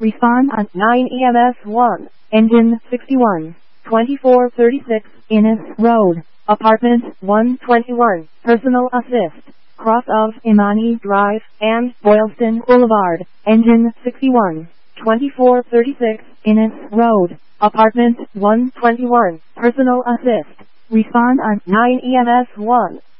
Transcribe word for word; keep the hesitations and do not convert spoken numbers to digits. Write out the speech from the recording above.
Respond on nine E M S one. engine sixty-one. twenty-four thirty-six. Innis Road, Apartment one twenty-one. Personal assist. Cross of Imani Drive and Boylston Boulevard, engine sixty-one. twenty-four thirty-six. Innis Road, Apartment one twenty-one. Personal assist. Respond on nine E M S one.